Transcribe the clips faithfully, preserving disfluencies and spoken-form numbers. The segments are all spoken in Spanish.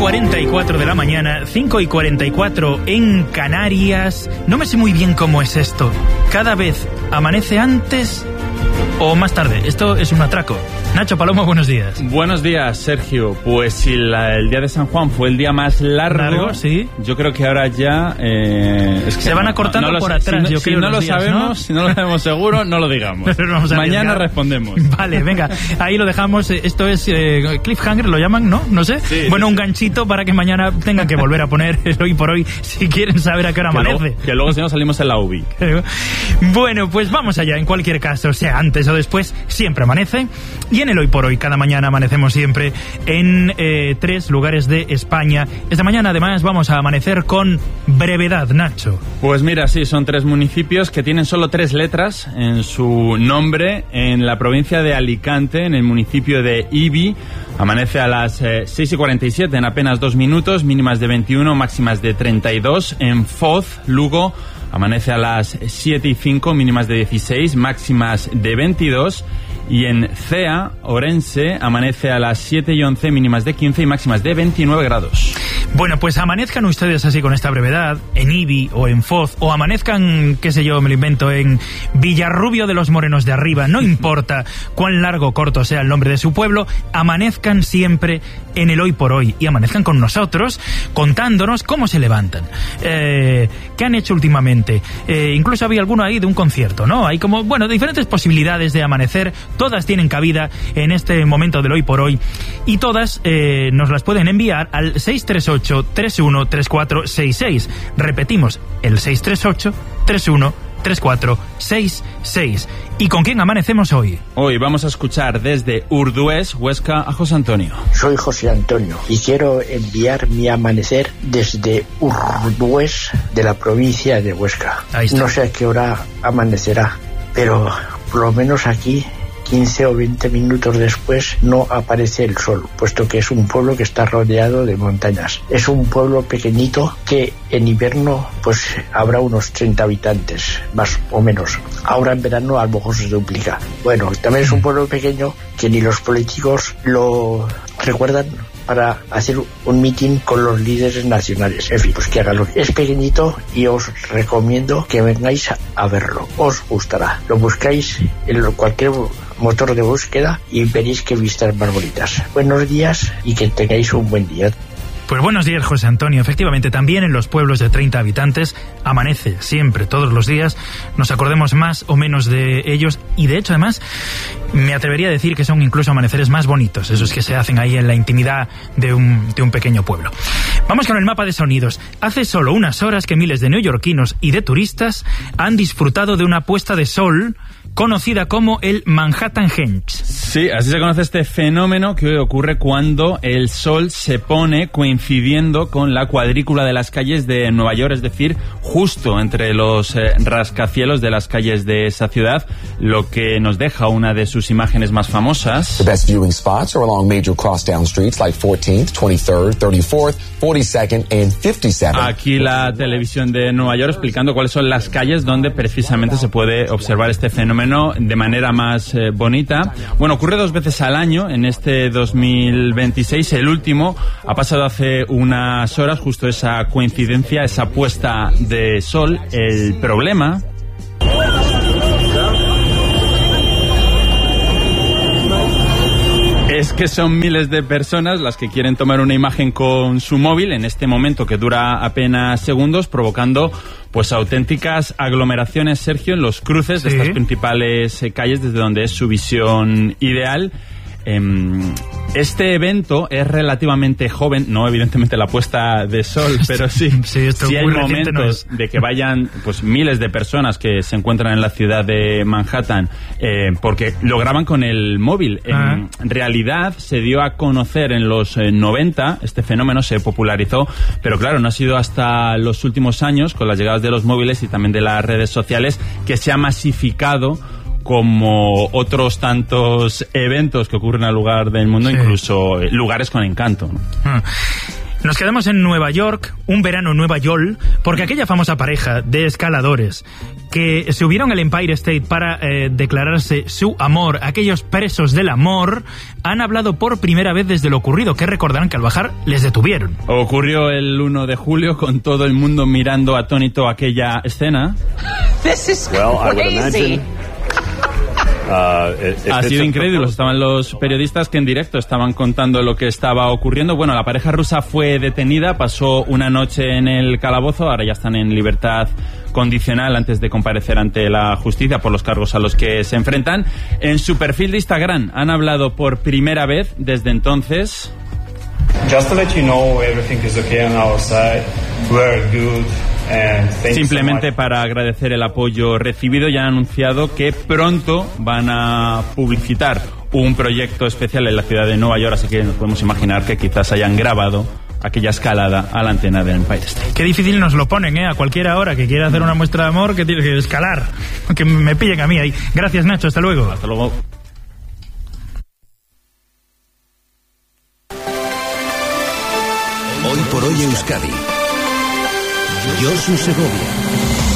cuarenta y cuatro de la mañana, cinco y cuarenta y cuatro en Canarias. No me sé muy bien cómo es esto. ¿Cada vez amanece antes o más tarde? Esto es un atraco. Nacho Palomo, buenos días. Buenos días, Sergio. Pues si la, el día de San Juan fue el día más largo, largo sí. Yo creo que ahora ya... Eh, es que se van acortando no, no por lo, atrás, si yo no, creo. Si no lo días, sabemos, ¿no? si no lo sabemos seguro, no lo digamos. Vamos a Mañana arriesgar. Respondemos. Vale, venga, ahí lo dejamos. Esto es eh, cliffhanger, lo llaman, ¿no? No sé. Sí, bueno, sí, un sí. ganchito para que mañana tengan que volver a poner el hoy por hoy si quieren saber a qué hora que amanece. Luego, que luego si no salimos en la U B I. Bueno, pues vamos allá. En cualquier caso, sea antes o después, siempre amanece. Y en el hoy por hoy, cada mañana amanecemos siempre en eh, tres lugares de España. Esta mañana, además, vamos a amanecer con brevedad, Nacho. Pues mira, sí, son tres municipios que tienen solo tres letras en su nombre. En la provincia de Alicante, en el municipio de Ibi, amanece a las eh, seis y cuarenta y siete, en apenas dos minutos, mínimas de veintiuno, máximas de treinta y dos. En Foz, Lugo, amanece a las siete y cinco, mínimas de dieciséis, máximas de veintidós. Y en Cea, Orense, amanece a las siete y once, mínimas de quince y máximas de veintinueve grados. Bueno, pues amanezcan ustedes así con esta brevedad, en Ibi o en Foz, o amanezcan, qué sé yo, me lo invento, en Villarrubio de los Morenos de Arriba, no importa cuán largo o corto sea el nombre de su pueblo, amanezcan siempre en el hoy por hoy, y amanezcan con nosotros contándonos cómo se levantan, eh, qué han hecho últimamente. Eh, incluso había alguno ahí de un concierto, ¿no? Hay como, bueno, diferentes posibilidades de amanecer, todas tienen cabida en este momento del hoy por hoy, y todas eh, nos las pueden enviar al seis tres ocho, tres uno tres cuatro seis seis. Repetimos, el seis tres ocho, tres uno tres cuatro seis seis. ¿Y con quién amanecemos hoy? Hoy vamos a escuchar desde Urdués, Huesca, a José Antonio. Soy José Antonio y quiero enviar mi amanecer desde Urdués, de la provincia de Huesca. No sé a qué hora amanecerá, pero por lo menos aquí quince o veinte minutos después no aparece el sol, puesto que es un pueblo que está rodeado de montañas. Es un pueblo pequeñito que en invierno pues habrá unos treinta habitantes, más o menos. Ahora en verano a lo mejor se duplica. Bueno, también es un pueblo pequeño que ni los políticos lo recuerdan para hacer un mitin con los líderes nacionales. En fin, pues que haganlo. Es pequeñito y os recomiendo que vengáis a verlo. Os gustará. Lo buscáis en cualquier motor de búsqueda y veréis qué vistas más bonitas. Buenos días y que tengáis un buen día. Pues buenos días, José Antonio. Efectivamente, también en los pueblos de treinta habitantes amanece siempre, todos los días. Nos acordemos más o menos de ellos y, de hecho, además, me atrevería a decir que son incluso amaneceres más bonitos, esos que se hacen ahí en la intimidad de un, de un pequeño pueblo. Vamos con el mapa de sonidos. Hace solo unas horas que miles de neoyorquinos y de turistas han disfrutado de una puesta de sol conocida como el Manhattan Henge. Sí, así se conoce este fenómeno que ocurre cuando el sol se pone coincidiendo con la cuadrícula de las calles de Nueva York, es decir, justo entre los eh, rascacielos de las calles de esa ciudad, lo que nos deja una de sus imágenes más famosas. The best viewing spots are along major crosstown streets like fourteenth, twenty-third, thirty-fourth, forty-second and fifty-seventh. Aquí la televisión de Nueva York explicando cuáles son las calles donde precisamente se puede observar este fenómeno de manera más eh, bonita. Bueno, ocurre dos veces al año en este dos mil veintiséis. El último ha pasado hace unas horas, justo esa coincidencia, esa puesta de sol. El problema es que son miles de personas las que quieren tomar una imagen con su móvil en este momento que dura apenas segundos, provocando pues auténticas aglomeraciones, Sergio, en los cruces sí. de estas principales eh, calles desde donde es su visión ideal. Eh, este evento es relativamente joven, no evidentemente la puesta de sol, pero sí, sí, esto sí hay muy momentos no es. de que vayan pues miles de personas que se encuentran en la ciudad de Manhattan, eh, porque lo graban con el móvil. Ah. En realidad se dio a conocer en los eh, noventa, este fenómeno se popularizó, pero claro, no ha sido hasta los últimos años, con las llegadas de los móviles y también de las redes sociales, que se ha masificado como otros tantos eventos que ocurren al lugar del mundo, sí. Incluso lugares con encanto, ¿no? Ah. Nos quedamos en Nueva York, un verano en Nueva York, porque aquella famosa pareja de escaladores que subieron al Empire State para eh, declararse su amor, aquellos presos del amor, han hablado por primera vez desde lo ocurrido, que recordarán que al bajar les detuvieron. Ocurrió el uno de julio con todo el mundo mirando atónito aquella escena. This is crazy. Uh, ha sido increíble. Estaban los periodistas que en directo estaban contando lo que estaba ocurriendo. Bueno, la pareja rusa fue detenida, pasó una noche en el calabozo, ahora ya están en libertad condicional antes de comparecer ante la justicia por los cargos a los que se enfrentan. En su perfil de Instagram han hablado por primera vez desde entonces. Just to let you know, everything is okay on our side. We're good. Simplemente para agradecer el apoyo recibido, ya han anunciado que pronto van a publicitar un proyecto especial en la ciudad de Nueva York, así que nos podemos imaginar que quizás hayan grabado aquella escalada a la antena del Empire State. Qué difícil nos lo ponen, ¿eh? A cualquiera hora que quiera hacer una muestra de amor, que tiene que escalar, que me pillen a mí ahí. Gracias, Nacho, hasta luego. Hasta luego. Hoy por hoy Euskadi. Josu Segovia.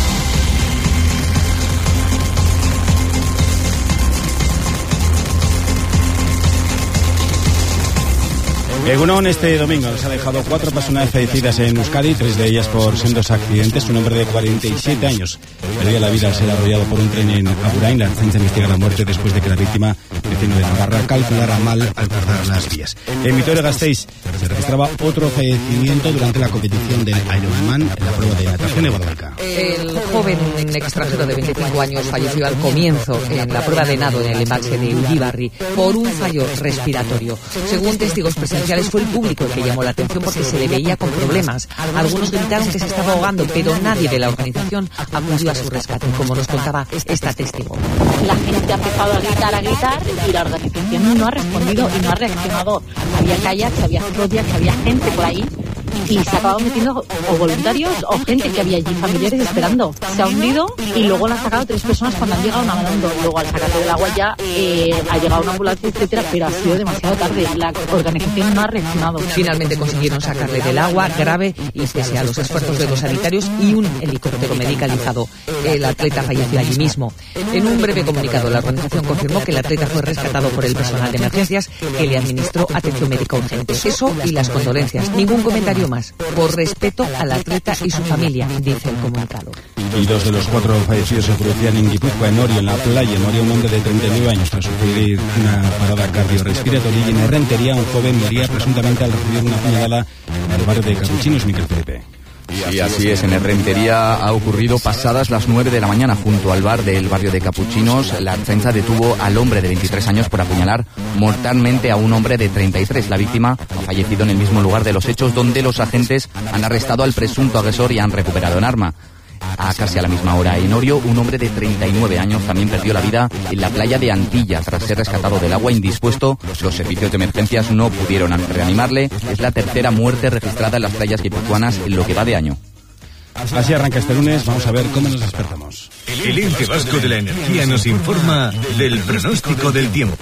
Egunon, este domingo nos ha dejado cuatro personas fallecidas en Euskadi, tres de ellas por sendos accidentes. Un hombre de cuarenta y siete años perdió la vida al ser arrollado por un tren en Agurain. La Ertzaintza investiga la muerte después de que la víctima, vecino de Navarra, calculara mal al cruzar las vías. En Vitoria-Gasteiz se registraba otro fallecimiento durante la competición del Ironman en la prueba de natación de Guadalajara. El joven extranjero de veinticinco años falleció al comienzo en la prueba de nado en el embalse de Ullíbarri por un fallo respiratorio. Según testigos presenciales, fue el público el que llamó la atención porque se le veía con problemas. Algunos gritaron que se estaba ahogando, pero nadie de la organización acudió a su rescate, como nos contaba esta testigo. La gente ha empezado a gritar, a gritar, y la organización no ha respondido y no ha reaccionado. Había kayaks, había ciclovías, había gente por ahí, y se acabaron metiendo o voluntarios o gente que había allí, familiares esperando. Se ha hundido y luego la han sacado tres personas cuando han llegado nadando. Luego al sacarle del agua ya eh, ha llegado una ambulancia, etcétera, pero ha sido demasiado tarde. La organización no ha reaccionado. Finalmente consiguieron sacarle del agua grave y pese a los esfuerzos de los sanitarios y un helicóptero medicalizado. El atleta falleció allí mismo. En un breve comunicado, la organización confirmó que el atleta fue rescatado por el personal de emergencias que le administró atención médica urgente. Eso y las condolencias. Ningún comentario más. Por respeto al atleta y su familia, dice el comunicado. Y dos de los cuatro fallecidos se producían en Guipúzcoa, en Orio, en la playa. En Orio, un hombre de treinta y nueve años tras sufrir una parada cardiorrespiratoria, y en Errentería un joven moría presuntamente al recibir una puñalada en el barrio de Capuchinos. Miguel Felipe. Sí, así es. En Errentería ha ocurrido pasadas las nueve de la mañana junto al bar del barrio de Capuchinos. La Ertzaintza detuvo al hombre de veintitrés años por apuñalar mortalmente a un hombre de treinta y tres. La víctima ha fallecido en el mismo lugar de los hechos, donde los agentes han arrestado al presunto agresor y han recuperado un arma. A casi a la misma hora en Orio, un hombre de treinta y nueve años también perdió la vida en la playa de Antilla tras ser rescatado del agua indispuesto. Los servicios de emergencias no pudieron reanimarle. Es la tercera muerte registrada en las playas guipuzcoanas en lo que va de año. Así arranca este lunes. Vamos a ver cómo nos despertamos. El Ente Vasco de la Energía nos informa del pronóstico del tiempo.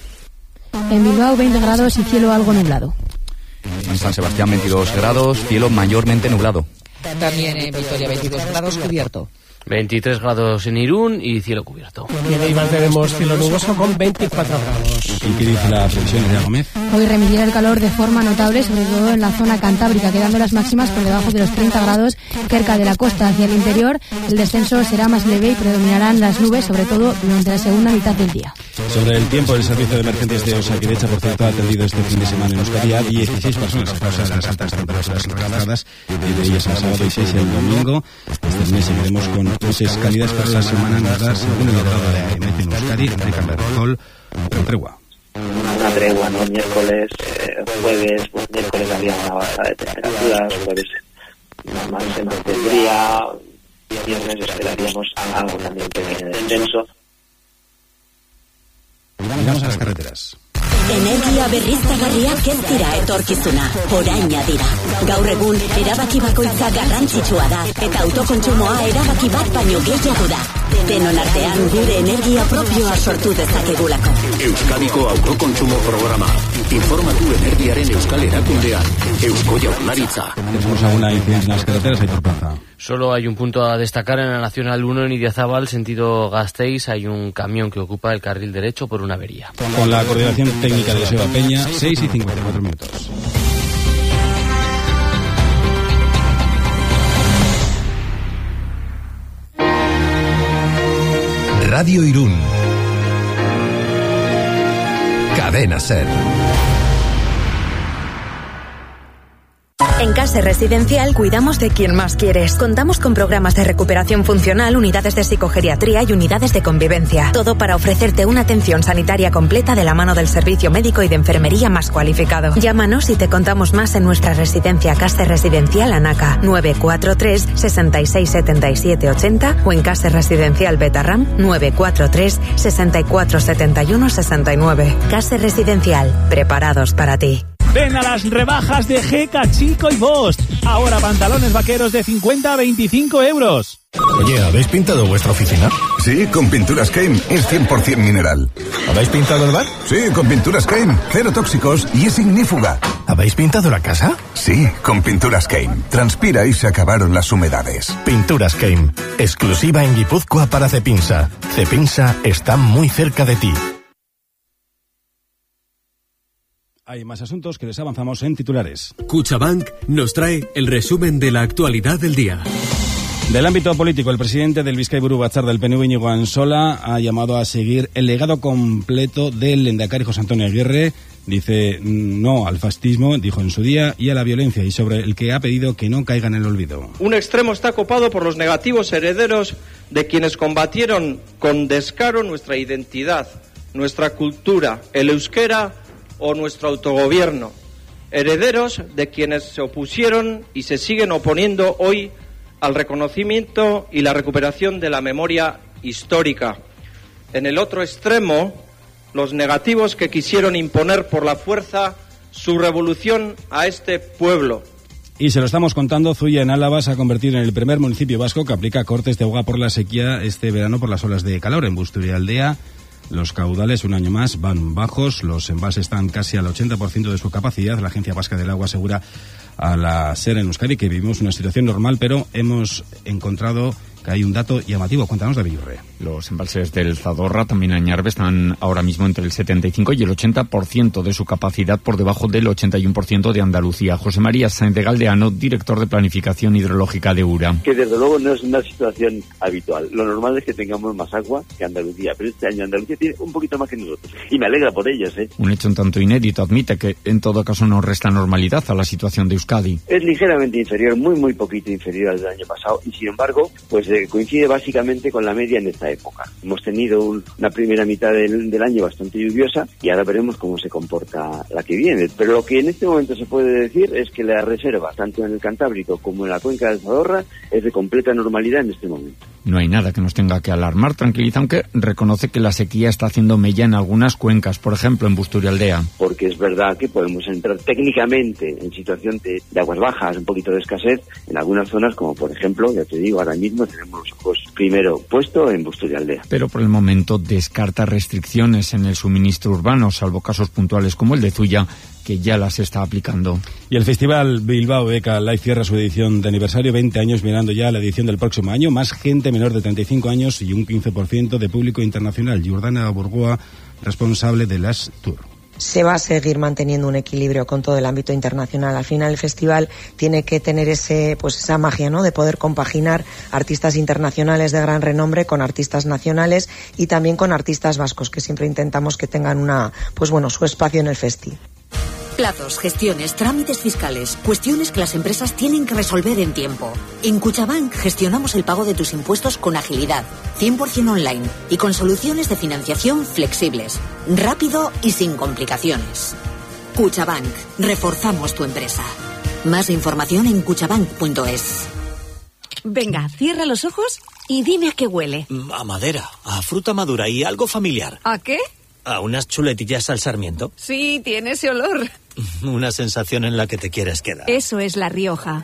En Bilbao veinte grados y cielo algo nublado. En San Sebastián veintidós grados, cielo mayormente nublado. También en Vitoria veintidós grados, cubierto. veintitrés grados en Irún y cielo cubierto. Y en Eibar tenemos cielo nuboso con veinticuatro grados. ¿Y qué dice la previsión de Gómez? Hoy remitirá el calor de forma notable, sobre todo en la zona cantábrica, quedando las máximas por debajo de los treinta grados cerca de la costa. Hacia el interior, el descenso será más leve y predominarán las nubes, sobre todo durante la segunda mitad del día. Sobre el tiempo, el servicio de emergencias de Osakidecha, por cierto, ha atendido este fin de semana en Euskadi a dieciséis personas a causa de las altas temperaturas registradas, de ellas el sábado y seis el domingo. Este mes seguiremos con dosis cálidas, pero la semana nos da, según el delegado de A M T en Euskadi, Enrique Bertol, una tregua. Una tregua, ¿no? Miércoles, eh, jueves, pues miércoles había una baja de temperaturas, jueves normal se mantendría, viernes esperaríamos algo también pequeño de descenso. Vamos a las carreteras. Energia berriztagarriak ez dira etorkizuna, oraina dira. Gaur egun, erabaki bakoitza garrantzitsua da, eta autokontsumoa erabaki bat baino gehiago da. Denon artean gure energia propioa sortu dezakegulako. Euskadiko autokontsumo programa. Informatu energiaren euskal erakundean. Eusko Jaurlaritza. ¿Tenemos alguna incidencia en las carreteras, Aitor Plaza? Solo hay un punto a destacar en la Nacional uno en Idiazábal, sentido Gasteiz. Hay un camión que ocupa el carril derecho por una avería. Con la coordinación técnica de Seba Peña, seis y cincuenta y cuatro minutos. Radio Irún. Cadena Ser. En Case Residencial cuidamos de quien más quieres. Contamos con programas de recuperación funcional, unidades de psicogeriatría y unidades de convivencia. Todo para ofrecerte una atención sanitaria completa de la mano del servicio médico y de enfermería más cualificado. Llámanos y te contamos más en nuestra residencia Case Residencial Anaca, nueve cuatro tres, seis seis siete siete ocho cero o en Case Residencial Betarram, nueve cuatro tres, seis cuatro siete uno seis nueve. Case Residencial, preparados para ti. Ven a las rebajas de Geka, Chico y Bost. Ahora pantalones vaqueros de cincuenta a veinticinco euros. Oye, ¿habéis pintado vuestra oficina? Sí, con Pinturas Keim, es cien por ciento mineral. ¿Habéis pintado el bar? Sí, con Pinturas Keim, cero tóxicos y es ignífuga. ¿Habéis pintado la casa? Sí, con Pinturas Keim. Transpira y se acabaron las humedades. Pinturas Keim, exclusiva en Guipúzcoa para Cepinsa. Cepinsa está muy cerca de ti. Hay más asuntos que les avanzamos en titulares. Cuchabank nos trae el resumen de la actualidad del día. Del ámbito político, el presidente del Bizkaiburu Batzar del P N V, Íñigo Ansola, ha llamado a seguir el legado completo del lehendakari José Antonio Aguirre. Dice no al fascismo, dijo en su día, y a la violencia, y sobre el que ha pedido que no caiga en el olvido. Un extremo está copado por los negativos herederos de quienes combatieron con descaro nuestra identidad, nuestra cultura, el euskera o nuestro autogobierno, herederos de quienes se opusieron y se siguen oponiendo hoy al reconocimiento y la recuperación de la memoria histórica. En el otro extremo, los negativos que quisieron imponer por la fuerza su revolución a este pueblo. Y se lo estamos contando, Zuia en Álava se ha convertido en el primer municipio vasco que aplica cortes de agua por la sequía este verano por las olas de calor. En Busturialdea los caudales un año más van bajos, los embalses están casi al ochenta por ciento de su capacidad. La Agencia Vasca del Agua asegura a la SER en Euskadi que vivimos una situación normal, pero hemos encontrado que hay un dato llamativo. Cuéntanos, David Urre. Los embalses del Zadorra, también en Ñarbe, están ahora mismo entre el setenta y cinco y el ochenta por ciento de su capacidad, por debajo del ochenta y uno por ciento de Andalucía. José María Sáenz de Galdeano, director de Planificación Hidrológica de URA. Que desde luego no es una situación habitual. Lo normal es que tengamos más agua que Andalucía, pero este año Andalucía tiene un poquito más que nosotros. Y me alegra por ellos, ¿eh? Un hecho un tanto inédito, admite que en todo caso no resta normalidad a la situación de Euskadi. Es ligeramente inferior, muy muy poquito inferior al del año pasado, y sin embargo, pues eh, coincide básicamente con la media en esta época. Hemos tenido un, una primera mitad del, del año bastante lluviosa y ahora veremos cómo se comporta la que viene. Pero lo que en este momento se puede decir es que la reserva, tanto en el Cantábrico como en la cuenca del Zadorra, es de completa normalidad en este momento. No hay nada que nos tenga que alarmar, tranquiliza, aunque reconoce que la sequía está haciendo mella en algunas cuencas, por ejemplo en Busturialdea. Porque es verdad que podemos entrar técnicamente en situación de, de aguas bajas, un poquito de escasez en algunas zonas, como por ejemplo, ya te digo, ahora mismo tenemos los ojos primero puesto en Busturialdea. Pero por el momento descarta restricciones en el suministro urbano, salvo casos puntuales como el de Zuya, que ya las está aplicando. Y el Festival Bilbao Eka Live cierra su edición de aniversario, veinte años mirando ya la edición del próximo año, más gente menor de treinta y cinco años y un quince por ciento de público internacional. Jordana Burgoa, responsable de las Tour. Se va a seguir manteniendo un equilibrio con todo el ámbito internacional. Al final el festival tiene que tener ese, pues esa magia, ¿no?, de poder compaginar artistas internacionales de gran renombre con artistas nacionales y también con artistas vascos, que siempre intentamos que tengan una, pues bueno, su espacio en el festival. Plazos, gestiones, trámites fiscales, cuestiones que las empresas tienen que resolver en tiempo. En Cuchabank gestionamos el pago de tus impuestos con agilidad, cien por ciento online y con soluciones de financiación flexibles, rápido y sin complicaciones. Cuchabank, reforzamos tu empresa. Más información en cuchabank punto es. Venga, cierra los ojos y dime a qué huele. A madera, a fruta madura y algo familiar. ¿A qué? A unas chuletillas al sarmiento. Sí, tiene ese olor. Una sensación en la que te quieres quedar. Eso es La Rioja.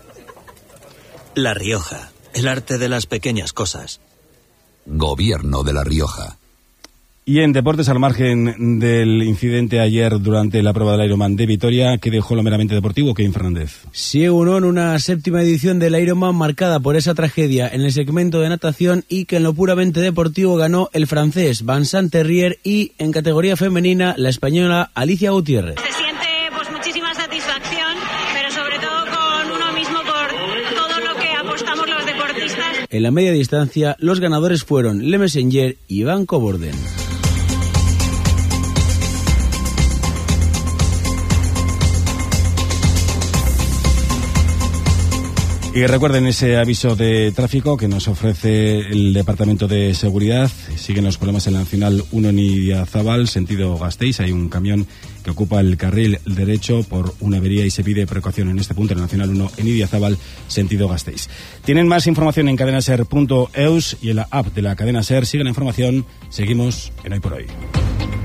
La Rioja, el arte de las pequeñas cosas. Gobierno de La Rioja. Y en deportes, al margen del incidente ayer durante la prueba del Ironman de Vitoria, ¿qué dejó lo meramente deportivo, Kevin Fernández? Sí, uno en una séptima edición del Ironman marcada por esa tragedia en el segmento de natación, y que en lo puramente deportivo ganó el francés Vincent Terrier y en categoría femenina la española Alicia Gutiérrez. Se siente pues muchísima satisfacción, pero sobre todo con uno mismo por todo lo que apostamos los deportistas. En la media distancia, los ganadores fueron Le Messenger y Van Coborden. Y recuerden ese aviso de tráfico que nos ofrece el Departamento de Seguridad. Siguen los problemas en la Nacional uno en Idiazábal, sentido Gasteiz. Hay un camión que ocupa el carril derecho por una avería y se pide precaución en este punto, en la Nacional uno en Idiazábal, sentido Gasteiz. Tienen más información en cadenaser punto eus y en la app de la cadena SER. Sigue la información. Seguimos en Hoy por Hoy.